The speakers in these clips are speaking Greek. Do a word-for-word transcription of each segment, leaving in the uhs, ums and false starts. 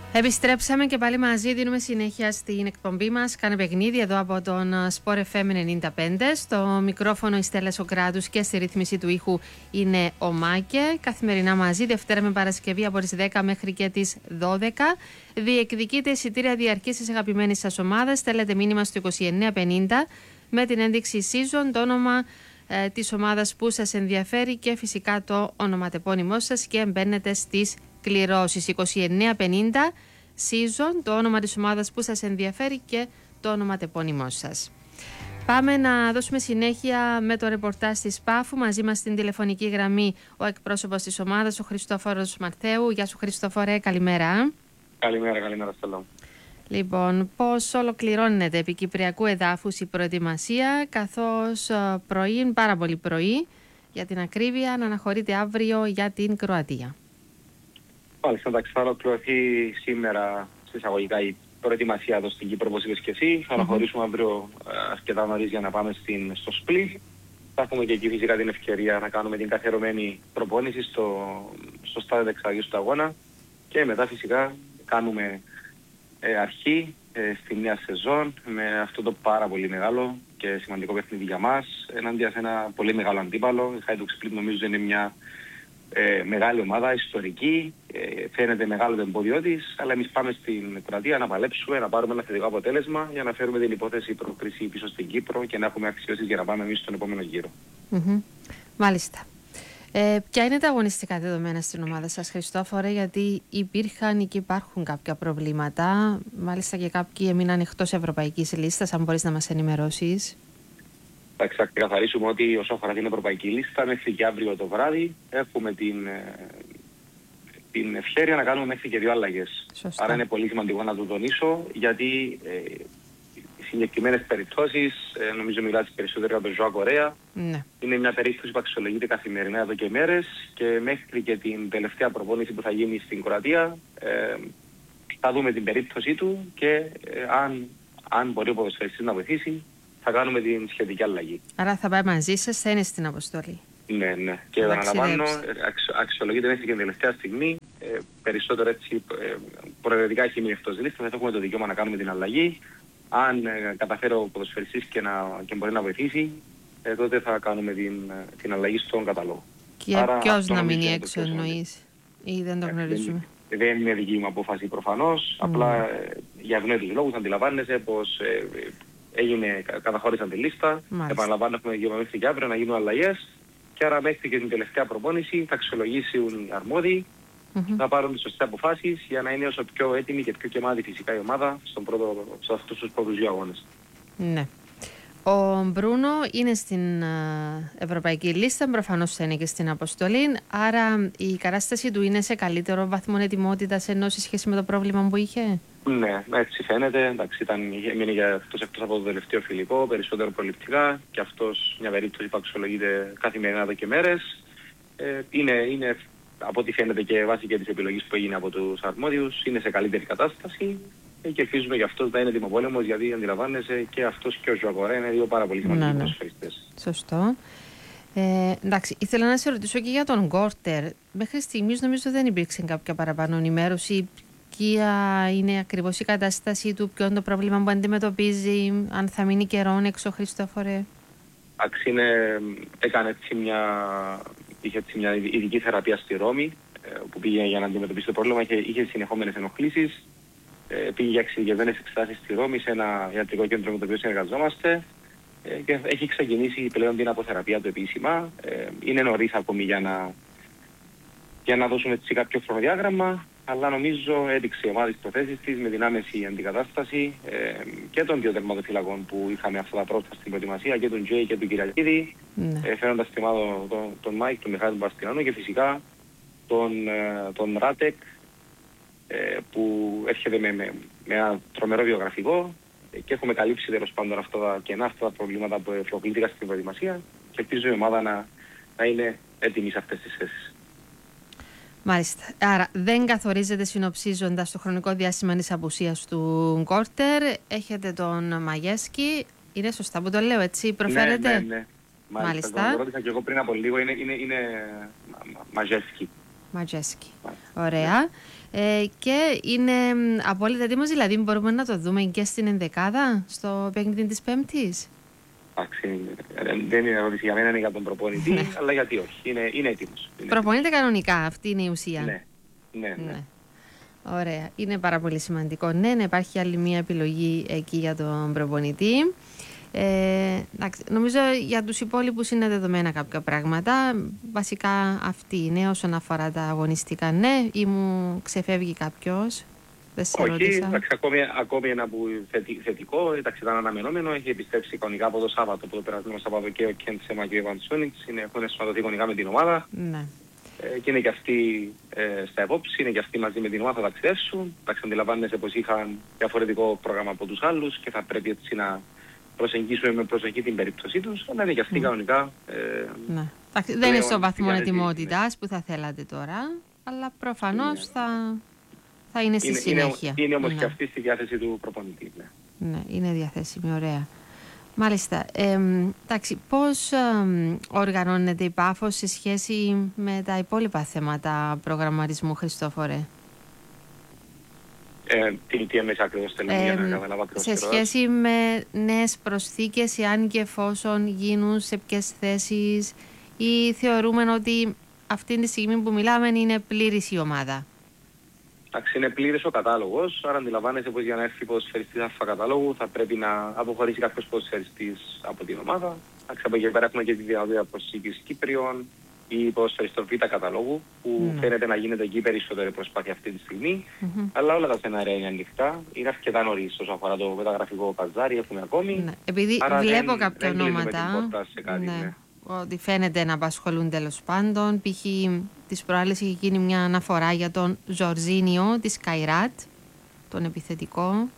Επιστρέψαμε και πάλι μαζί, δίνουμε συνέχεια στην εκπομπή μας. Κάνε παιχνίδι εδώ από τον Sport εφ εμ ενενήντα πέντε. Στο μικρόφωνο η Στέλλα Σοκράτους και στη ρύθμιση του ήχου είναι ο Μάκε. Καθημερινά μαζί, Δευτέρα με Παρασκευή από τις δέκα μέχρι και τις δώδεκα. Διεκδικείτε εισιτήρια διαρκής της αγαπημένης σας ομάδας. Στέλνετε μήνυμα στο είκοσι εννέα πενήντα με την ένδειξη season, το όνομα ε, της ομάδας που σας ενδιαφέρει και φυσικά το ονοματεπώνυμό σας και μπαίνετε στις κληρώσεις. είκοσι εννέα πενήντα season, το όνομα της ομάδας που σας ενδιαφέρει και το ονοματεπώνυμό σας. Πάμε να δώσουμε συνέχεια με το ρεπορτάζ της Πάφου. Μαζί μας στην τηλεφωνική γραμμή ο εκπρόσωπος της ομάδας, ο Χριστόφορος Μαρθέου. Γεια σου Χριστόφορε, καλημέρα. Καλημέρα, καλημέρα Στέλλα. Λοιπόν, πώς ολοκληρώνεται επί Κυπριακού εδάφους η προετοιμασία, καθώς πρωί, πάρα πολύ πρωί, για την ακρίβεια, να αναχωρείται αύριο για την Κροατία. Μάλιστα, εντάξει, θα ολοκληρωθεί σήμερα εισαγωγικά η προετοιμασία εδώ στην Κύπρο, όπως είπες και εσύ. Θα αναχωρήσουμε mm-hmm. αύριο αρκετά νωρίς για να πάμε στην, στο Σπλίτ. Θα έχουμε και εκεί φυσικά την ευκαιρία να κάνουμε την καθιερωμένη προπόνηση στο, στο στάδιο δεξαγής του αγώνα και μετά φυσικά κάνουμε ε, αρχή ε, στη νέα σεζόν με αυτό το πάρα πολύ μεγάλο και σημαντικό παιχνίδι για μας ενάντια σε ένα πολύ μεγάλο αντίπαλο. Η Hajduk Split νομίζω είναι μια ε, μεγάλη ομάδα, ιστορική, ε, φαίνεται μεγάλο το εμπόδιό της, αλλά εμείς πάμε στην Κροατία να παλέψουμε, να πάρουμε ένα θετικό αποτέλεσμα για να φέρουμε την υπόθεση προκρίση πίσω στην Κύπρο και να έχουμε αξιώσεις για να πάμε εμείς στον επόμενο γύρο. Mm-hmm. Μάλιστα. Ε, ποια είναι τα αγωνιστικά δεδομένα στην ομάδα σας, Χριστόφορε, γιατί υπήρχαν και υπάρχουν κάποια προβλήματα, μάλιστα και κάποιοι έμειναν εκτός ευρωπαϊκής λίστας, αν μπορείς να μας ενημερώσεις. Θα ξεκαθαρίσουμε ότι όσον αφορά την ευρωπαϊκή λίστα, μέχρι και αύριο το βράδυ έχουμε την, την ευχέρεια να κάνουμε μέχρι και δύο αλλαγές. Σωστά. Άρα είναι πολύ σημαντικό να το τονίσω, γιατί ε, οι συγκεκριμένες περιπτώσεις, ε, νομίζω μιλάς περισσότερο για τον Ζωά Κορέα, ναι. Είναι μια περίπτωση που αξιολογείται καθημερινά εδώ και μέρες και μέχρι και την τελευταία προπόνηση που θα γίνει στην Κροατία ε, θα δούμε την περίπτωσή του και ε, αν, αν μπορεί ο ποδοσφαιριστής να βοηθήσει, θα κάνουμε την σχετική αλλαγή. Άρα θα πάει μαζί σας, θα είναι στην αποστολή. Ναι, ναι. Και επαναλαμβάνω, αξιο, αξιολογείται μέχρι και την τελευταία στιγμή. Ε, περισσότερο έτσι ε, προαιρετικά έχει μείνει εκτός λίστας. Θα έχουμε το δικαίωμα να κάνουμε την αλλαγή. Αν ε, καταφέρει ο ποδοσφαιριστής και, να, και μπορεί να βοηθήσει, ε, τότε θα κάνουμε την, την αλλαγή στον κατάλογο. Και ποιος να μείνει έξω εννοείς, ή δεν το γνωρίζουμε. Ε, δεν, δεν είναι δική μου απόφαση προφανώς. Mm. Απλά ε, για ευνόητους λόγους αντιλαμβάνεσαι πως ε, έγινε, καταχώρησαν τη λίστα. Επαναλαμβάνω, έχουμε δικαίωμα μέχρι και αύριο να γίνουν αλλαγές. Και άρα μέχρι και την τελευταία προπόνηση θα αξιολογήσουν οι αρμόδιοι, mm-hmm. θα πάρουν τις σωστές αποφάσεις για να είναι όσο πιο έτοιμη και πιο γεμάτη φυσικά η ομάδα στον πρώτο, σε αυτούς τους πρώτους δύο αγώνες. Ναι. Ο Μπρούνο είναι στην ευρωπαϊκή λίστα, προφανώς θα είναι και στην αποστολή, άρα η κατάσταση του είναι σε καλύτερο βαθμό ετοιμότητας ενώ σε σχέση με το πρόβλημα που είχε. Ναι, έτσι φαίνεται. Εντάξει, ήταν, έμεινε για αυτός εκτός από το τελευταίο φιλικό, περισσότερο προληπτικά και αυτός μια περίπτωση που αξιολογείται καθημερινά εδώ και μέρες. Ε, είναι, είναι, από ό,τι φαίνεται και βάσει και της επιλογής που έγινε από τους αρμόδιους, είναι σε καλύτερη κατάσταση ε, και ελπίζουμε για αυτός να είναι τιμοπόλεμος, γιατί αντιλαμβάνεσαι και αυτός και ο Ζωά Κορέα είναι δύο πάρα πολύ σημαντικοί ποδοσφαιριστές. Σωστό. Ε, εντάξει, ήθελα να σε ρωτήσω και για τον Γκόρτερ. Μέχρι στιγμής νομίζω δεν υπήρξε κάποια παραπάνω ενημέρωση. Ποια είναι ακριβώς η κατάσταση του, ποιο είναι το πρόβλημα που αντιμετωπίζει, αν θα μείνει καιρόν έξω, Χριστόφορε. Εντάξει, έκανε έτσι μια, είχε έτσι μια ειδική θεραπεία στη Ρώμη, που πήγε για να αντιμετωπίσει το πρόβλημα, είχε, είχε συνεχόμενες ενοχλήσεις. Ε, πήγε για εξειδικευμένες εξετάσεις στη Ρώμη, σε ένα ιατρικό κέντρο με το οποίο συνεργαζόμαστε ε, και έχει ξεκινήσει πλέον την αποθεραπεία του επίσημα. Ε, είναι νωρίς ακόμη για να, για να δώσουμε έτσι κάποιο χρονοδιάγραμμα, αλλά νομίζω έδειξε η ομάδα τις προθέσεις της με την άμεση αντικατάσταση ε, και των δύο τερματοφυλακών που είχαμε αυτά τα πρώτα στην προετοιμασία, και τον Τζέι και τον Κυριακίδη, ναι. ε, φέροντας στη ομάδα τον, τον Μάικ, τον Μιχάλη Μπαστινάνο και φυσικά τον, ε, τον Ράτεκ, ε, που έρχεται με, με, με ένα τρομερό βιογραφικό ε, και έχουμε καλύψει τέλος πάντων αυτά τα κενά, αυτά τα προβλήματα που προκλήθηκαν στην προετοιμασία και ελπίζω η ομάδα να, να είναι έτοιμη σε αυτές τις θέσεις. Μάλιστα. Άρα δεν καθορίζεται συνοψίζοντας το χρονικό διάστημα της απουσίας του Γκόρτερ. Έχετε τον Μαγέσκι. Είναι σωστά που το λέω, έτσι προφέρετε? Ναι, ναι, ναι. Μάλιστα. Μάλιστα. Το ρώτησα και εγώ πριν από λίγο. Είναι, είναι, είναι Μαγέσκι. Ματζέσκι. Ωραία. Ε, και είναι απόλυτα έτοιμος, δηλαδή μπορούμε να το δούμε και στην ενδεκάδα, στο παιχνίδι της Πέμπτης. Εντάξει, δεν είναι ερώτηση για μένα, είναι για τον προπονητή, Ναι. αλλά γιατί όχι, είναι, είναι έτοιμος. Είναι Προπονείται κανονικά, αυτή είναι η ουσία. Ναι, ναι, ναι. Ναι. Ωραία, είναι πάρα πολύ σημαντικό. Ναι, να υπάρχει άλλη μία επιλογή εκεί για τον προπονητή. Ε, εντάξει, νομίζω για τους υπόλοιπους είναι δεδομένα κάποια πράγματα. Βασικά αυτή είναι όσον αφορά τα αγωνιστικά. Ναι, ή μου ξεφεύγει κάποιος. Δεν σε Όχι, ρώτησα. εντάξει, ακόμη, ακόμη ένα που θετι, θετικό, εντάξει, ήταν αναμενόμενο, έχει επιστρέψει κανονικά από το Σάββατο, από το περασμένο Σάββατο και ο Κέντσεμα και ο Ιβαντσούνιτς, έχουν ενσωματωθεί κανονικά με την ομάδα. Ναι. Ε, και είναι και αυτοί ε, στα υπόψη, είναι και αυτοί μαζί με την ομάδα θα ταξιδεύσουν. Εντάξει, αντιλαμβάνεσαι πως είχαν διαφορετικό πρόγραμμα από τους άλλους και θα πρέπει έτσι να προσεγγίσουμε με προσοχή την περίπτωσή τους, αλλά είναι και αυτοί mm. κανονικά. Ε, ναι. Δεν είναι στο βαθμό ετοιμότητας που θα θέλατε τώρα, αλλά προφανώς είναι, θα, θα είναι στη είναι, συνέχεια. Είναι, είναι όμως ναι. και αυτή στη διάθεση του προπονητή. Ναι, ναι είναι διαθέσιμη, ωραία. Μάλιστα. Ε, εντάξει, πώς ε, οργανώνεται η Πάφος σε σχέση με τα υπόλοιπα θέματα προγραμματισμού, Χριστόφορε? Ε, τι, τι εμείς ακριβώς θέλουμε ε, για να καταλάβω ακριβώς. Σε σχέση με νέες προσθήκες, εάν και εφόσον γίνουν, σε ποιες θέσεις, ή θεωρούμε ότι αυτή τη στιγμή που μιλάμε είναι πλήρης η ομάδα? Εντάξει, είναι πλήρης ο κατάλογος, άρα αντιλαμβάνεσαι πως για να έρθει ποδοσφαιριστής αλφα κατάλογου θα πρέπει να αποχωρήσει κάποιος ποδοσφαιριστής από την ομάδα. Εντάξει, από εκεί πέρα έχουμε και τη δυνατότητα προσθήκης Κύπριων ή ποδοσφαιριστών β' καταλόγου, που mm. φαίνεται να γίνεται εκεί περισσότερη προσπάθεια αυτή τη στιγμή. Mm-hmm. Αλλά όλα τα σενάρια είναι ανοιχτά. Είναι αρκετά νωρίς όσον αφορά το μεταγραφικό παζάρι, έχουμε ακόμη. Ναι. Επειδή άρα βλέπω δεν, κάποια δεν ονόματα. Κάτι, ναι. Ναι. Ότι φαίνεται να απασχολούν τέλος πάντων. Π.χ. τις προάλλες είχε γίνει μια αναφορά για τον Ζορζίνιο της Καϊράτ, τον επιθετικό.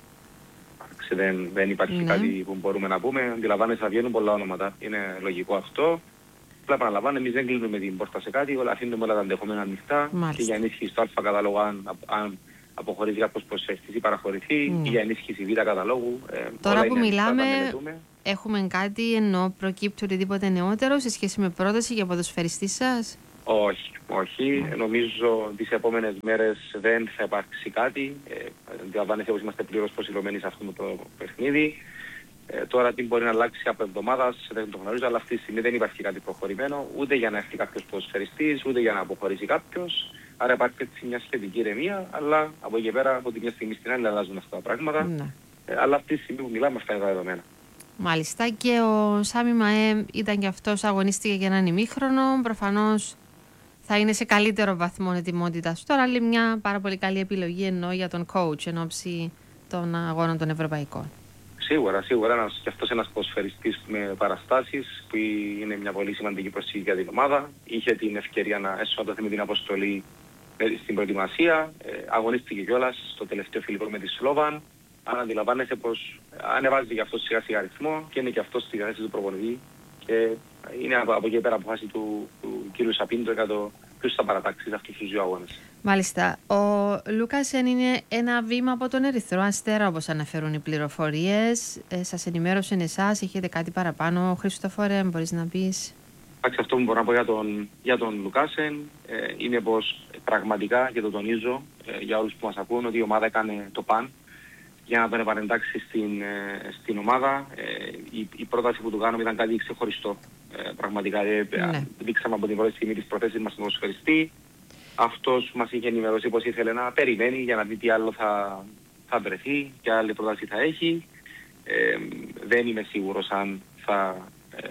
Δεν, δεν υπάρχει ναι. κάτι που μπορούμε να πούμε. Αντιλαμβάνεσαι, θα βγαίνουν πολλά ονόματα. Είναι λογικό αυτό. Απλά επαναλαμβάνω, εμείς δεν κλείνουμε την πόρτα σε κάτι, όλα αφήνουμε όλα τα ενδεχομένα ανοιχτά. Μάλιστα. Και για ενίσχυση στο Α κατάλογο, αν, αν αποχωρήσει κάποιος προσφέρτης ή παραχωρηθεί, mm. ή για ενίσχυση Β καταλόγου. Ε, Τώρα που μιλάμε, έχουμε κάτι, ενώ προκύπτει οτιδήποτε νεότερο σε σχέση με πρόταση για ποδοσφαιριστή σας? Όχι, όχι. Mm. Νομίζω τις επόμενες μέρες δεν θα υπάρξει κάτι. Ε, Αντιλαμβάνεσαι πως είμαστε πλήρως προσιλωμένοι σε αυτό το παιχνίδι. Ε, τώρα τι μπορεί να αλλάξει από εβδομάδα, δεν το γνωρίζω, αλλά αυτή τη στιγμή δεν υπάρχει κάτι προχωρημένο, ούτε για να έρθει κάποιος ποδοσφαιριστής, ούτε για να αποχωρήσει κάποιος. Άρα υπάρχει έτσι μια σχετική ηρεμία, αλλά από εκεί πέρα, από τη μια στιγμή στην άλλη, αλλάζουν αυτά τα πράγματα. Ναι. Ε, αλλά αυτή τη στιγμή που μιλάμε, αυτά είναι τα δεδομένα. Μάλιστα. Και ο Σάμι Μαέ ήταν και αυτός, αγωνίστηκε για έναν ημίχρονο. Προφανώς θα είναι σε καλύτερο βαθμό ετοιμότητας. Τώρα άλλη μια πάρα πολύ καλή επιλογή εννοώ για τον coach εν ώψη των αγώνων των ευρωπαϊκών. Σίγουρα, σίγουρα ένας, και αυτός ένας ποδοσφαιριστής με παραστάσεις που είναι μια πολύ σημαντική προσθήκη για την ομάδα. Είχε την ευκαιρία να ενσωματωθεί με την αποστολή στην προετοιμασία. Ε, αγωνίστηκε κιόλας στο τελευταίο φιλικό με τη Σλόβαν. Αν αντιλαμβάνεσαι πως ανεβάζει και αυτό σιγά σιγά αριθμό και είναι και αυτό στη διάθεση του προπονητή. Και είναι από, από εκεί πέρα αποφάση του, του κ. Σαπίντο για το ποιος θα παρατάξει σε αυτούς τους δύο αγώνες. Μάλιστα. Ο Λούκασεν είναι ένα βήμα από τον Ερυθρό Αστέρα, όπως αναφέρουν οι πληροφορίες. Ε, σας ενημέρωσαν εσάς, έχετε κάτι παραπάνω, Χριστόφορε, μπορείς να πεις? Εντάξει, αυτό που μπορώ να πω για τον, για τον Λουκάσεν ε, είναι πως πραγματικά, και το τονίζω ε, για όλους που μας ακούν, ότι η ομάδα έκανε το παν για να τον επανεντάξει στην, ε, στην ομάδα. Ε, η, η πρόταση που του κάνουμε ήταν κάτι ξεχωριστό. Ε, πραγματικά ε, ναι. δείξαμε από την πρώτη στιγμή τις προθέσεις μας στον ποδοσφαιριστή. Αυτός μας είχε ενημερώσει πως ήθελε να περιμένει για να δει τι άλλο θα, θα βρεθεί και άλλη πρόταση θα έχει. Ε, δεν είμαι σίγουρος αν θα, ε,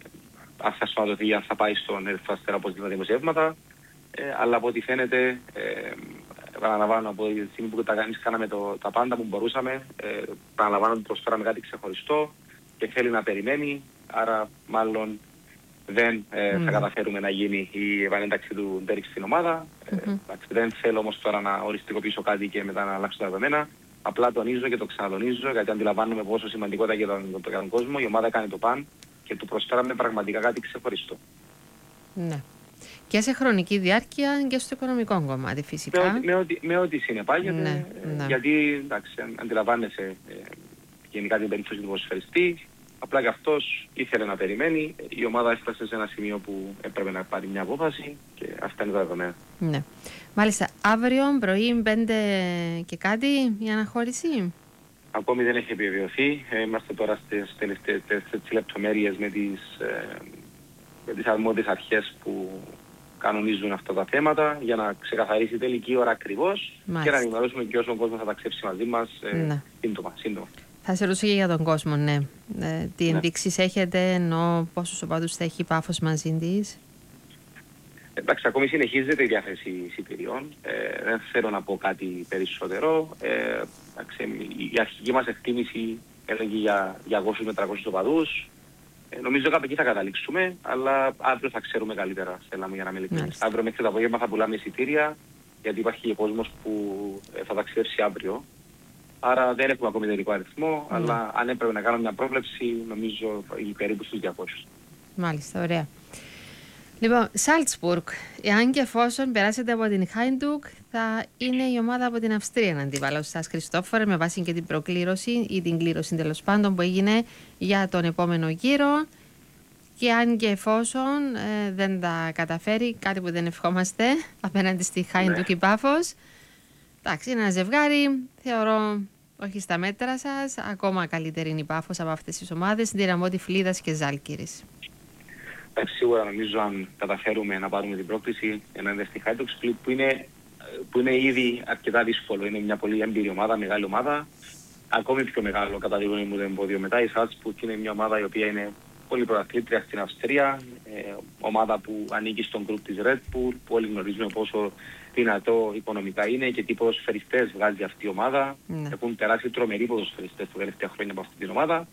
αν θα σωματωθεί, αν θα πάει στον Ερυθρό Αστέρα όπως δίνουν τα δημοσιεύματα. Ε, αλλά από ό,τι φαίνεται, ε, επαναλαμβάνω, από τη στιγμή που τα, εμείς κάναμε το, τα πάντα που μπορούσαμε, ε, επαναλαμβάνω ότι προσφέραμε κάτι ξεχωριστό και θέλει να περιμένει, άρα μάλλον δεν ε, mm. θα καταφέρουμε να γίνει η επανένταξη του Ντέριξ στην ομάδα. Mm-hmm. Ε, δεν θέλω όμως τώρα να οριστικοποιήσω κάτι και μετά να αλλάξω τα δεδομένα. Απλά τονίζω και το ξανατονίζω, γιατί αντιλαμβάνομαι πόσο σημαντικότητα για τον, για τον κόσμο. Η ομάδα κάνει το παν και του προσφέραμε πραγματικά κάτι ξεχωριστό. Ναι. Και σε χρονική διάρκεια και στο οικονομικό κομμάτι φυσικά. Με, με, ό,τι, με ό,τι συνεπάγεται, ναι, ε, ναι. γιατί εντάξει, αντιλαμβάνεσαι ε, γενικά την περίπτωση του ποδοσφαιριστή. Απλά και αυτός ήθελε να περιμένει. Η ομάδα έφτασε σε ένα σημείο που έπρεπε να πάρει μια απόφαση και αυτά είναι τα δεδομένα. Ναι. Μάλιστα, αύριο πρωί πέντε και κάτι η αναχώρηση. Ακόμη δεν έχει επιβεβαιωθεί. Ε, είμαστε τώρα στις τελευταίες λεπτομέρειες με τις, ε, με τις αρμόδιες αρχές που κανονίζουν αυτά τα θέματα για να ξεκαθαρίσει η τελική ώρα ακριβώς και να ενημερώσουμε και όσον κόσμο θα ταξιδέψει μαζί μας ε, ναι. σύντομα, σύντομα. Θα σε ρωτήσω και για τον κόσμο, ναι. Ε, τι ναι. ενδείξεις έχετε, ενώ πόσους οπαδούς θα έχει η Πάφος μαζί της. Εντάξει, ακόμη συνεχίζεται η διάθεση εισιτηριών. Ε, δεν θέλω να πω κάτι περισσότερο. Ε, εντάξει, η αρχική μας εκτίμηση έλεγε για διακόσιους με τριακόσιους οπαδούς. Ε, νομίζω κάπου εκεί θα καταλήξουμε, αλλά αύριο θα ξέρουμε καλύτερα, Στέλλα, για να είμαι ειλικρινής. Αύριο μέχρι το απόγευμα θα πουλάμε εισιτήρια, γιατί υπάρχει και κόσμος που ε, θα ταξιδέψει αύριο. Άρα δεν έχουμε ακόμη τελικό αριθμό, mm. αλλά αν έπρεπε να κάνουμε μια πρόβλεψη, νομίζω περίπου στους διακόσιους. Μάλιστα, ωραία. Λοιπόν, Σάλτσμπουργκ, εάν και εφόσον περάσετε από την Χάιντουκ, θα είναι η ομάδα από την Αυστρία να αντιβάλλω σας, Χριστόφορε, με βάση και την προκλήρωση ή την κλήρωση τέλος πάντων που έγινε για τον επόμενο γύρο. Και αν και εφόσον ε, δεν τα καταφέρει, κάτι που δεν ευχόμαστε απέναντι στη Χάιντουκ η Πάφος. Εντάξει, είναι ένα ζευγάρι, θεωρώ, όχι στα μέτρα σας, ακόμα καλύτερη είναι η Πάφος από αυτές τις ομάδες, Δυναμό Τυφλίδας και Ζάλγκιρης. Εντάξει, σίγουρα νομίζω αν καταφέρουμε να πάρουμε την πρόκληση ενάντια στη Χάιντουκ, που είναι, που είναι ήδη αρκετά δύσκολο. Είναι μια πολύ έμπειρη ομάδα, μεγάλη ομάδα. Ακόμη πιο μεγάλο κατά τη γνώμη μου το εμπόδιο μετά. Η Σάλτσμπουργκ είναι μια ομάδα η οποία είναι πολύ πρωταθλήτρια στην Αυστρία. Ε, ομάδα που ανήκει στον γκρουπ της Red Bull, που όλοι γνωρίζουμε πόσο δυνατό οικονομικά είναι και τι ποδοσφαιριστές βγάζει αυτή η ομάδα. Ναι. Έχουν περάσει τρομεροί ποδοσφαιριστές τα τελευταία χρόνια από αυτή την ομάδα.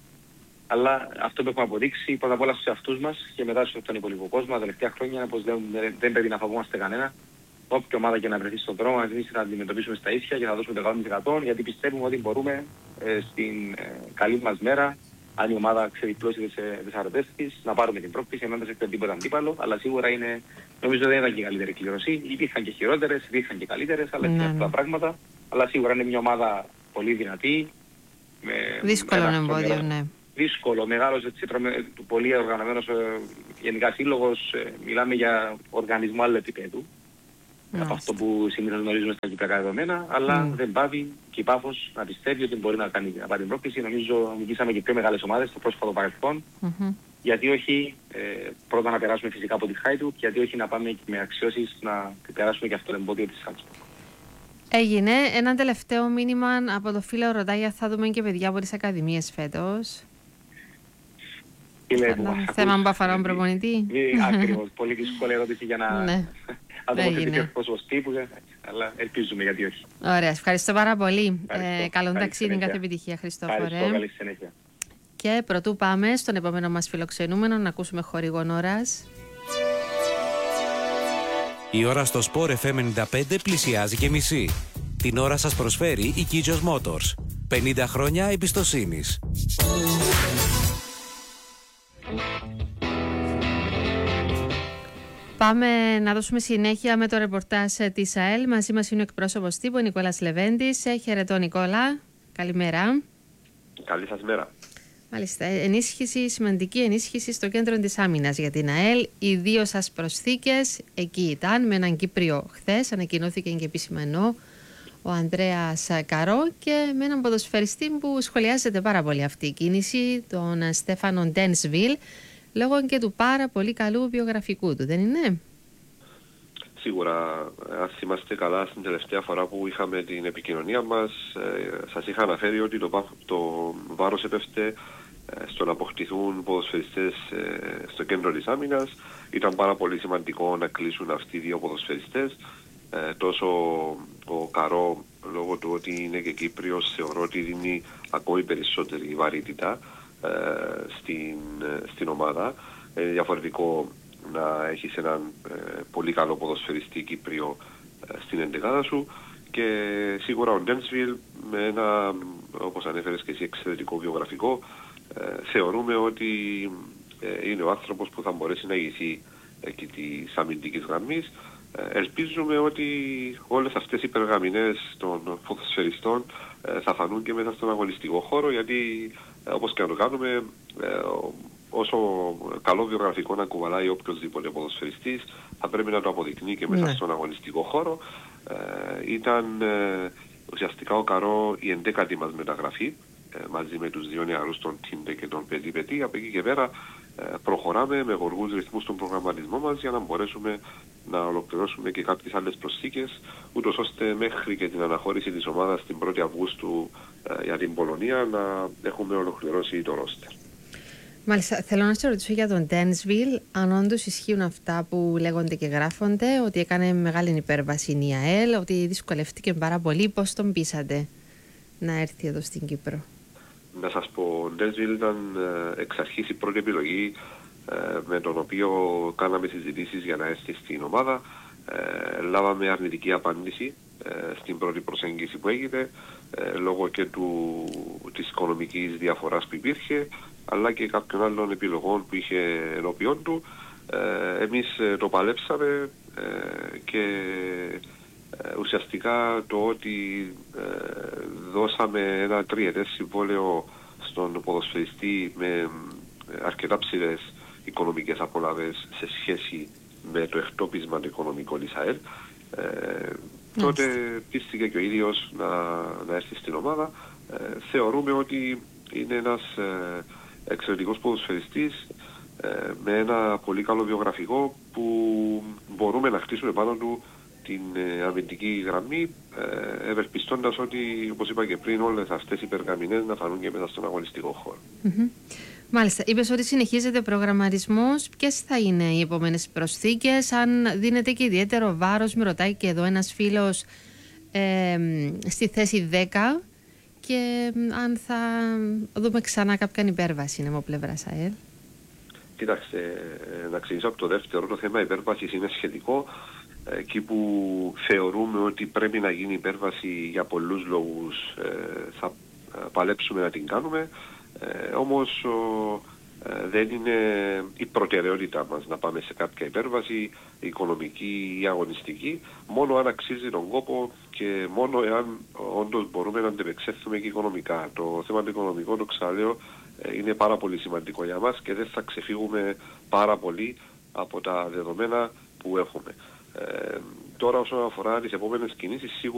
Αλλά αυτό που έχουμε αποδείξει πρώτα απ' όλα στους εαυτούς μας και μετά στον υπόλοιπο κόσμο τα τελευταία χρόνια είναι πως δεν, δεν πρέπει να φοβόμαστε κανένα. Όποια ομάδα και να βρεθεί στον δρόμο, εμείς να αντιμετωπίσουμε στα ίσια και θα δώσουμε το εκατό τοις εκατό γιατί πιστεύουμε ότι μπορούμε ε, στην ε, καλή μας μέρα, αν η ομάδα ξεδιπλώσει τις, ε, τις αρετές της, να πάρουμε την πρόκληση ενάντια σε οποιοδήποτε αντίπαλο. Αλλά σίγουρα είναι, νομίζω δεν ήταν και η καλύτερη κλήρωση. Υπήρχαν και χειρότερες, υπήρχαν και καλύτερες, αλλά είναι αυτά τα πράγματα. Αλλά σίγουρα είναι μια ομάδα πολύ δυνατή. Με, δύσκολο εμπόδιο, ναι. Δύσκολο, μεγάλος, έτσι, πολύ οργανωμένος ε, γενικά σύλλογος. Ε, μιλάμε για οργανισμό άλλου επίπεδου. Mm. Από αυτό που συνήθως γνωρίζουμε στα κυπριακά δεδομένα, αλλά mm. δεν πάβει και η Πάφος να πιστεύει ότι μπορεί να, κάνει, να πάρει την πρόκληση. Νομίζω νικήσαμε και πιο μεγάλες ομάδες στο πρόσφατο παρελθόν. Mm-hmm. Γιατί όχι ε, πρώτα να περάσουμε φυσικά από τη Χάιντουκ, γιατί όχι να πάμε και με αξιώσεις να περάσουμε και αυτό το εμπόδιο της Σάλτσμπουργκ. Έγινε ένα τελευταίο μήνυμα από το φίλο ρωτάει, θα δούμε και παιδιά από τις ακαδημίες φέτος. Είναι θέμα που αφορά τον προπονητή. Ακριβώς, πολύ δύσκολη ερώτηση για να αντιμετωπίσουμε ποσοστή, αλλά ελπίζουμε γιατί όχι. Ωραία, ευχαριστώ πάρα πολύ. Καλό ταξίδι, κάθε επιτυχία, Χριστόφορε. Ευχαριστώ, καλή συνέχεια. Και πρωτού πάμε στον επόμενο μας φιλοξενούμενο να ακούσουμε χορηγόν ώρας. Η ώρα στο Sport εφ εμ ενενήντα πέντε πλησιάζει και μισή. Την ώρα σας προσφέρει η Kijos Motors. πενήντα χρόνια εμπιστοσύνης. Πάμε να δώσουμε συνέχεια με το ρεπορτάζ της ΑΕΛ. Μαζί μας είναι ο εκπρόσωπος τύπου, ο Νικόλας Λεβέντης. Χαιρετώ, Νικόλα. Καλημέρα. Καλή σας μέρα. Μάλιστα, ενίσχυση, σημαντική ενίσχυση στο κέντρο της άμυνας για την ΑΕΛ. Οι δύο σας προσθήκες εκεί ήταν με έναν Κύπριο χθες, ανακοινώθηκε και επίσημα ενώ ο Ανδρέας Καρό και με έναν ποδοσφαιριστή που σχολιάζεται πάρα πολύ αυτή η κίνηση, τον Στέφανο Ντένσβιλ, λόγω και του πάρα πολύ καλού βιογραφικού του, δεν είναι? Σίγουρα, αν θυμάστε καλά, στην τελευταία φορά που είχαμε την επικοινωνία μας, ε, σας είχα αναφέρει ότι το, το βάρος έπεφτε ε, στο να αποκτηθούν ποδοσφαιριστές ε, στο κέντρο της άμυνας. Ήταν πάρα πολύ σημαντικό να κλείσουν αυτοί οι δύο ποδοσφαιριστές. Ε, τόσο ο Καρό, λόγω του ότι είναι και Κύπριος, θεωρώ ότι δίνει ακόμη περισσότερη βαρύτητα ε, στην, στην ομάδα. Ε, διαφορετικό να έχεις έναν ε, πολύ καλό ποδοσφαιριστή Κύπριο ε, στην εντεκάδα σου και σίγουρα ο Ντένσβιλ με ένα, όπως ανέφερες και εσύ, εξαιρετικό βιογραφικό, ε, θεωρούμε ότι ε, είναι ο άνθρωπος που θα μπορέσει να ηγηθεί εκεί της αμυντικής γραμμής. Ε, ελπίζουμε ότι όλες αυτές οι περγαμηνές των ποδοσφαιριστών ε, θα φανούν και μέσα στον αγωνιστικό χώρο, γιατί ε, όπως και να το κάνουμε όσο καλό βιογραφικό να κουβαλάει οποιοδήποτε ποδοσφαιριστής, θα πρέπει να το αποδεικνύει και μέσα ναι. στον αγωνιστικό χώρο. Ε, ήταν ε, ουσιαστικά ο Καρό η εντέκατη μας μεταγραφή, ε, μαζί με τους δύο νεαρούς, τον Τίντε και τον Πετί Πετί. Από εκεί και πέρα ε, προχωράμε με γοργούς ρυθμούς στον προγραμματισμό μας για να μπορέσουμε να ολοκληρώσουμε και κάποιες άλλες προσθήκες, ούτως ώστε μέχρι και την αναχώρηση της ομάδας την πρώτη Αυγούστου ε, για την Πολωνία να έχουμε ολοκληρώσει το ρόστερ. Μάλιστα, θέλω να σε ρωτήσω για τον Ντένσβιλ, αν όντως ισχύουν αυτά που λέγονται και γράφονται, ότι έκανε μεγάλη υπέρβαση η ΑΕΛ, ότι δυσκολεύτηκε πάρα πολύ. Πώς τον πείσατε να έρθει εδώ στην Κύπρο? Να σας πω, ο Ντένσβιλ ήταν εξ αρχής η πρώτη επιλογή με τον οποίο κάναμε συζητήσεις για να έρθει στην ομάδα. Ε, λάβαμε αρνητική απάντηση ε, στην πρώτη προσέγγιση που έγινε, ε, λόγω και του, της οικονομικής διαφοράς που υπήρχε, αλλά και κάποιων άλλων επιλογών που είχε ενώπιον του. Ε, εμείς ε, το παλέψαμε ε, και ε, ουσιαστικά το ότι ε, δώσαμε ένα τριετές συμβόλαιο στον ποδοσφαιριστή με αρκετά ψηλές οικονομικές απολαύες σε σχέση με το εκτόπισμα οικονομικό της ΑΕΛ, ε, τότε πίστηκε και ο ίδιος να, να έρθει στην ομάδα. Ε, θεωρούμε ότι είναι ένας ε, εξαιρετικός ποδοσφαιριστής ε, με ένα πολύ καλό βιογραφικό που μπορούμε να χτίσουμε πάνω του την ε, αμυντική γραμμή, ε, ευελπιστώντας ότι, όπως είπα και πριν, όλες αυτές οι περγαμηνές να φανούν και μέσα στον αγωνιστικό χώρο. Mm-hmm. Μάλιστα, είπες ότι συνεχίζεται ο προγραμματισμός. Ποιες θα είναι οι επόμενες προσθήκες, αν δίνεται και ιδιαίτερο βάρος, με ρωτάει και εδώ ένας φίλος, ε, στη θέση δέκα, και αν θα δούμε ξανά κάποια υπέρβαση από πλευράς ΑΕΛ? Κοίταξτε, να ξεκινήσω από το δεύτερο. Το θέμα υπέρβασης είναι σχετικό. Εκεί που θεωρούμε ότι πρέπει να γίνει υπέρβαση για πολλούς λόγους, θα παλέψουμε να την κάνουμε. Ε, όμως ο, ε, δεν είναι η προτεραιότητά μας να πάμε σε κάποια υπέρβαση οικονομική ή αγωνιστική, μόνο αν αξίζει τον κόπο και μόνο εάν όντως μπορούμε να αντεπεξέλθουμε και οικονομικά. Το θέμα του οικονομικού, το ξαναλέω, ε, είναι πάρα πολύ σημαντικό για μας και δεν θα ξεφύγουμε πάρα πολύ από τα δεδομένα που έχουμε. Ε, τώρα όσον αφορά τις επόμενες κινήσεις, σίγουρα